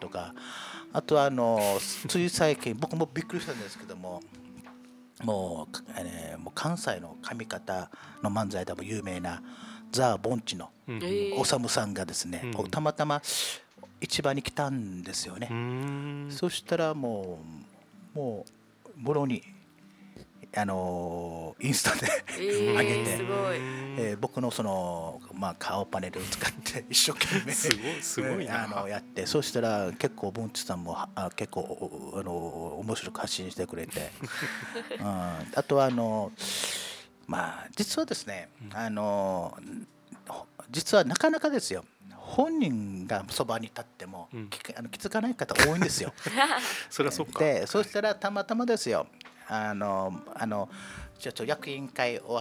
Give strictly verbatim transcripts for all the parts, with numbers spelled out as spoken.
とか、あとはあのつい最近僕もびっくりしたんですけども、もう、えーもう関西の上方の漫才でも有名なザ・ボンチのうんうんおさむさんがですね、 うんたまたま市場に来たんですよね。 うーんそしたらもうもうもろにあのーインスタでう上げえー、 て、 すごい。 えー僕のその、まあ、顔パネルを使って一生懸命すごいすごいなえーあのやって、そうしたら結構ボンチさんもはあ結構おあの面白く発信してくれて、うん、あとはあのまあ実はですね、あのほ実はなかなかですよ、本人がそばに立っても、 うんきあの気づかない方多いんですよ。 それはそっか。 でそうしたらたまたまですよ、あのあのちょっと役員会終わって、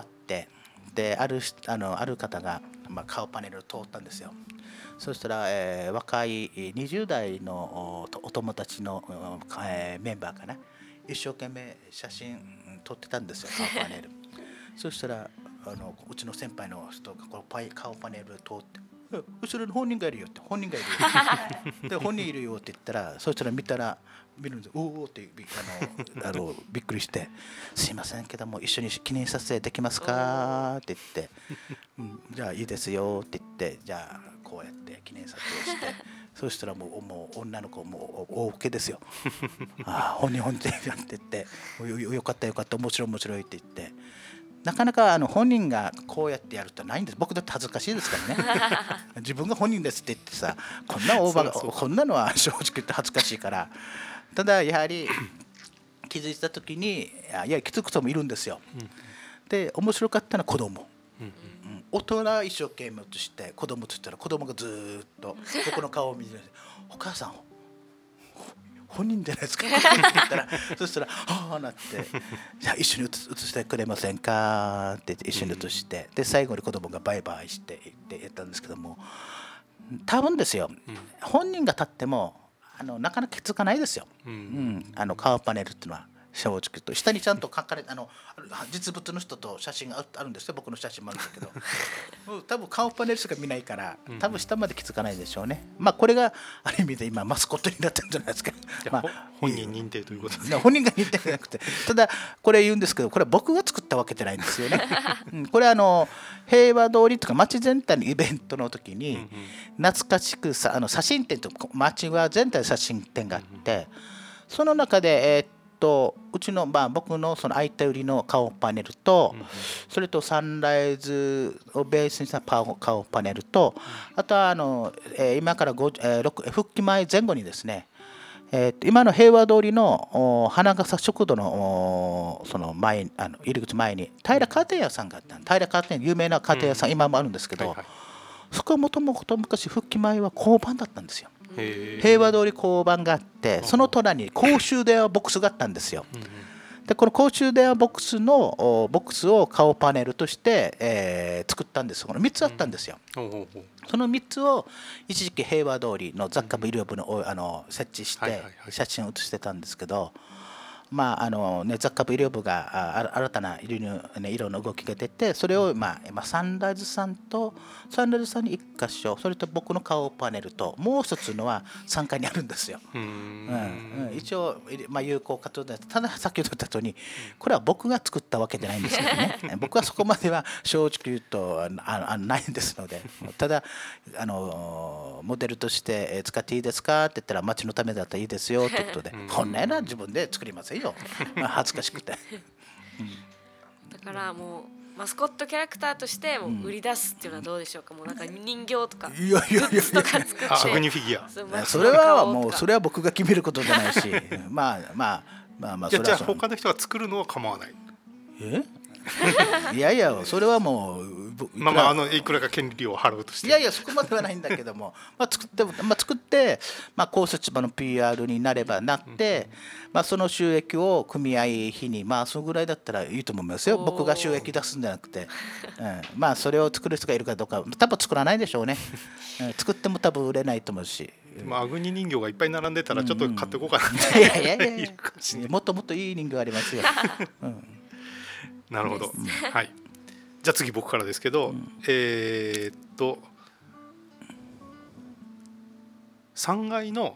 であるしあのある方が、まあ、顔パネルを通ったんですよ。そしたら、えー若いにじゅう代のおお友達の、うんえーメンバーかな、一生懸命写真うん撮ってたんですよ、顔パネル。そしたらあのうちの先輩の人がこのパイ顔パネルを通って「え後ろに本人がいるよ」って、本人がいるよで本人いるよって言ったら、そしたら見たら見るんですよ。おおってびあのあのびっくりして「すいませんけども一緒に記念撮影できますか?」って言って「うん、じゃあいいですよ」って言って、じゃあこうやって記念撮影して、そしたらもうもう女の子も大受けですよ。ああ本人本人やって言ってよよよかったよかった面白い面白いって言って。なかなかあの本人がこうやってやるってないんです。僕だって恥ずかしいですからね。自分が本人ですって言ってさ、こんなオーバーがそうそうこんなのは正直言って恥ずかしいから。ただやはり気づいた時にいやいや気づく人もいるんですよ。で面白かったのは子供。 うんうん大人は一生懸命映して子供と言ったら子供がずーっと僕の顔を見てお母さん本人じゃないですかって言ったらそしたら「はあ」なって「じゃあ一緒に写してくれませんか?」って言って一緒に写して、で最後に子供がバイバイして言ってやったんですけども、多分ですよ、本人が立ってもあのなかなか気づかないですよ、 うんうんあのカーパネルっていうのは。正直言うと下にちゃんと書かれてあの実物の人と写真がああるんですよ。僕の写真もあるんだけどうん多分顔パネルしか見ないから多分下まで気づかないでしょうね。まあこれがある意味で今マスコットになってるんじゃないですか。 じゃあまあほ本人認定ということで。 本人が言ってなくて、ただこれ言うんですけど、これは僕が作ったわけじゃないんですよね。うんこれはあの平和通りとか街全体のイベントの時に懐かしくさあの写真展と街は全体写真展があって、その中でえーっとうちのまあ僕のその相手売りの顔パネルと、それとサンライズをベースにしたパ顔パネルと、あとはあのえー今からごえーろく復帰前前後にですね。えーと今の平和通りのお花笠食堂のおその前あの入り口前に平カーテン屋さんがあった。平カーテン有名なカーテン屋さん、今もあるんですけど、 はいはいそこはもともと昔復帰前は交番だったんですよ。 へー平和通り交番があって、その隣に公衆電話ボックスがあったんですよ。 うんうんでこの公衆電話ボックスのおボックスを顔パネルとして、えー作ったんです。このみっつあったんですよ。 ほうほうほうそのみっつを一時期平和通りの雑貨部医療部のおあの設置してはいはいはい写真を写してたんですけど、まああのね、雑貨部医療部がああ新たな色の、ね、色の動きが出て、それを、まあ、まあサンライズさんとサンライズさんにいっ箇所、それと僕の顔パネルともう一つのはさんがいにあるんですよ。 うーうんんうん一応、まあ、有効活動で、たださっき言ったようにこれは僕が作ったわけじゃないんですけどね僕はそこまでは正直言うとあああないんですので、ただあのモデルとしてえー使っていいですかって言ったら町のためだったらいいですよということで、こんなのは自分で作りませんよまあ恥ずかしくて。 だからもうマスコットキャラクターとしてもう売り出すっていうのはどうでしょうか。もうなんか人形とかいやいやいやいやとか作ってあアグニフィギュア。 そうそれはもうそれれは僕が決めることじゃないしまあまあまあまあじゃあじゃあそれはそう他の人が作るのは構わない。 えいやいやそれはもうぼまあまああのいくらか権利料を払うとして。 いやいやそこまではないんだけども、まあ、作って、まあ、作って、まあ、公設場の ピーアール になればなって、まあ、その収益を組合費に回すぐらいだったらいいと思いますよ。 おー僕が収益出すんじゃなくて、うん、まあそれを作る人がいるかどうか多分作らないでしょうね、うん、作っても多分売れないと思うし。 まあアグニ人形がいっぱい並んでたらちょっと買っていこうかなって。 いやいやいやいやいるかもしれないもっともっといい人形ありますよ、うんなるほど。 ではい。じゃあ次僕からですけど、えーっとさんがいの